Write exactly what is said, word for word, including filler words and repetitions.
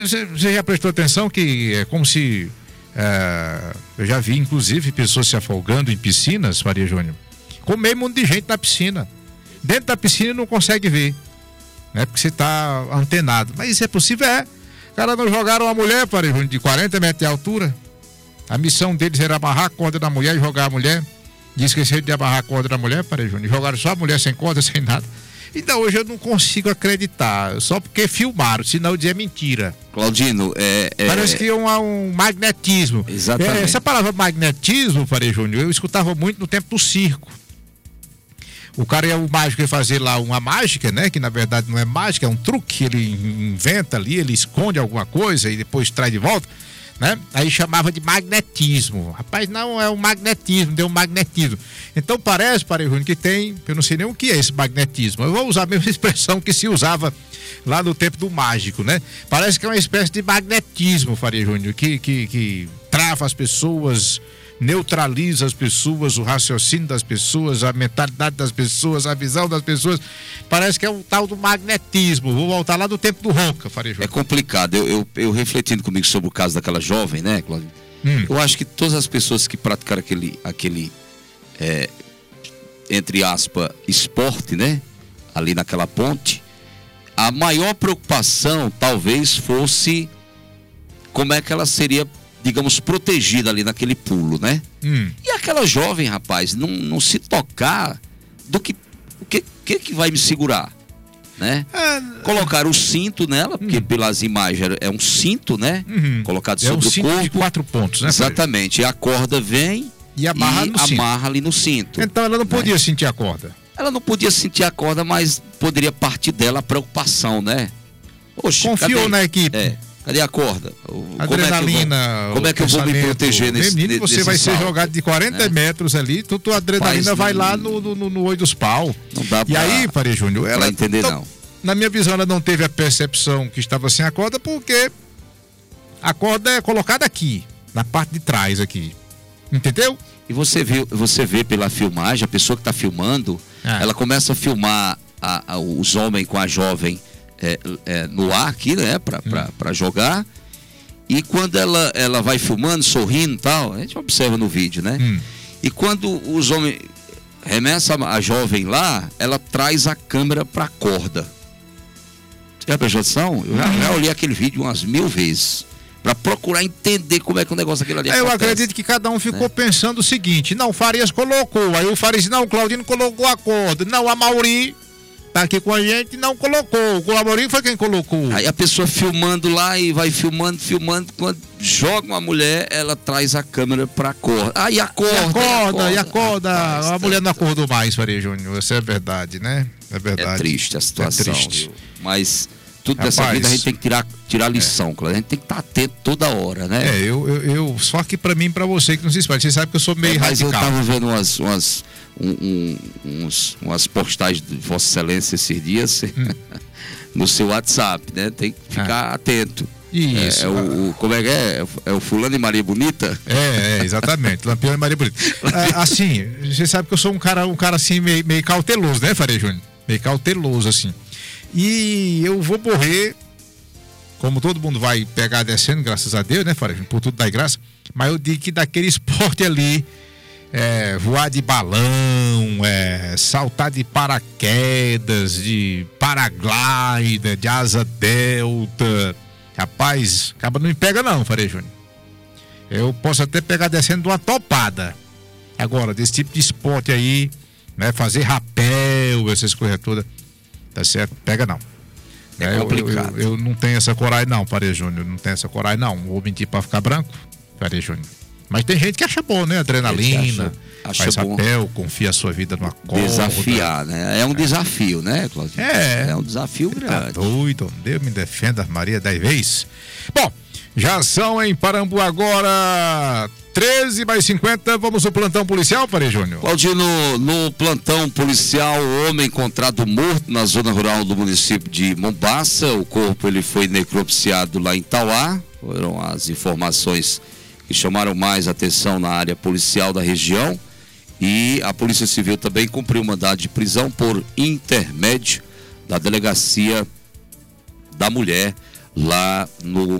Você, você já prestou atenção que é como se... É, eu já vi, inclusive, pessoas se afogando em piscinas, Maria Júnior, com meio mundo de gente na piscina. Dentro da piscina não consegue ver, né? Porque você está antenado. Mas isso é possível? É. Os caras não jogaram uma mulher, Maria Júnior, de quarenta metros de altura. A missão deles era amarrar a corda da mulher e jogar a mulher. E esqueceram de amarrar a corda da mulher, Maria Júnior. Jogaram só a mulher sem corda, sem nada. Então hoje eu não consigo acreditar, só porque filmaram, senão eu dizer mentira. Claudino, é... é... Parece que é um, um magnetismo. Exatamente. É, essa palavra magnetismo, Maria Júnior, eu escutava muito no tempo do circo. O cara é o mágico ia fazer lá uma mágica, né? Que na verdade não é mágica, é um truque, ele inventa ali, ele esconde alguma coisa e depois traz de volta, né? Aí chamava de magnetismo. Rapaz, não é um magnetismo, deu um magnetismo. Então parece, Maria Júnior, que tem, eu não sei nem o que é esse magnetismo. Eu vou usar a mesma expressão que se usava lá no tempo do mágico, né? Parece que é uma espécie de magnetismo, Maria Júnior, que, que, que trava as pessoas, neutraliza as pessoas, o raciocínio das pessoas, a mentalidade das pessoas, a visão das pessoas. Parece que é um tal do magnetismo. Vou voltar lá do tempo do Ronca, Maria Júnior. É complicado. Eu, eu, eu refletindo comigo sobre o caso daquela jovem, né, Cláudio? Hum. Eu acho que todas as pessoas que praticaram aquele, aquele é, entre aspas, esporte, né? Ali naquela ponte, a maior preocupação talvez fosse como é que ela seria, digamos, protegida ali naquele pulo, né? Hum. E aquela jovem, rapaz, não, não se tocar do que o que, que que vai me segurar, né? É, colocar o cinto nela, porque hum. pelas imagens é um cinto, né? Uhum. Colocado é sobre um o corpo. De quatro pontos, né? Exatamente. E a corda vem e amarra, e no amarra cinto. ali no cinto. Então ela não podia, né, sentir a corda. Ela não podia sentir a corda, mas poderia partir dela a preocupação, né? Oxe, confiou cadê? Na equipe. É. Cadê a corda? Adrenalina. Como é que eu vou, como é que eu vou me proteger nesse menino, você nesse vai salto, ser jogado de quarenta, né, metros ali, tu, tua adrenalina Mas, vai não, lá no, no, no olho dos pau. Não dá pra, e aí, Maria Júnior, ela entender, então, não. Na minha visão, ela não teve a percepção que estava sem a corda, porque a corda é colocada aqui, na parte de trás aqui. Entendeu? E você vê, você vê pela filmagem, a pessoa que está filmando, ah. ela começa a filmar a, a, os homens com a jovem é, é, no ar aqui, né? Pra, hum. pra, pra jogar. E quando ela, ela vai filmando, sorrindo e tal, a gente observa no vídeo, né? Hum. E quando os homens remessam a jovem lá, ela traz a câmera pra corda. Você já prestou atenção? Eu já, hum. já olhei aquele vídeo umas mil vezes para procurar entender como é que o negócio aquele ali Eu acontece. acredito que cada um ficou, né, pensando o seguinte: não, o Farias colocou. Aí o Farias, não, o Claudino colocou a corda. Não, a Mauri tá aqui com a gente, não colocou. O Mauri foi quem colocou. Aí a pessoa filmando lá e vai filmando, filmando. Quando joga uma mulher, ela traz a câmera pra corda. Aí a corda. E a corda, e a corda. A, a, a mulher não acordou mais, Faria Júnior. Isso é verdade, né? É verdade. É triste a situação. É triste. Viu? Mas tudo Rapaz, dessa vida a gente tem que tirar, tirar lição, é. Claro. A gente tem que estar atento toda hora, né? É, eu, eu, eu só que pra mim e pra você que não se espalha. Você sabe que eu sou meio é, mas radical. Mas eu tava vendo umas, umas, um, um, uns, umas postagens de Vossa Excelência esses dias hum. no seu WhatsApp, né? Tem que ficar ah. atento. Isso. É, é o, o, como é que é? É o Fulano e Maria Bonita? É, é exatamente. Lampião e Maria Bonita. É, assim, você sabe que eu sou um cara, um cara assim, meio, meio cauteloso, né, Faria Júnior? Meio cauteloso, assim. E eu vou morrer, como todo mundo vai pegar descendo, graças a Deus, né, Faria Júnior? Por tudo da graça. Mas eu digo que daquele esporte ali, é, voar de balão, é, saltar de paraquedas, de paraglider, de asa delta. Rapaz, acaba não me pega não, Faria Júnior. Eu posso até pegar descendo de uma topada. Agora, desse tipo de esporte aí, né, fazer rapel, essas coisas todas, tá certo? Pega não. É, é complicado. Eu, eu, eu não tenho essa coragem não, Faria Júnior. Não tenho essa coragem não. Vou mentir pra ficar branco, Faria Júnior. Mas tem gente que acha bom, né? Adrenalina, acha, acha faz bom. Rapel, confia a sua vida numa corda. Desafiar, né? É um é. desafio, né, Claudinho? É. É um desafio grande. Tá doido, Deus me defenda, Maria, dez vezes. Bom, já são em Parambu agora treze mais cinquenta, vamos ao plantão policial, Faria Júnior. Claudino, no plantão policial, o homem encontrado morto na zona rural do município de Mombaça, o corpo ele foi necropsiado lá em Tauá, foram as informações que chamaram mais atenção na área policial da região, e a Polícia Civil também cumpriu mandado de prisão por intermédio da Delegacia da Mulher lá no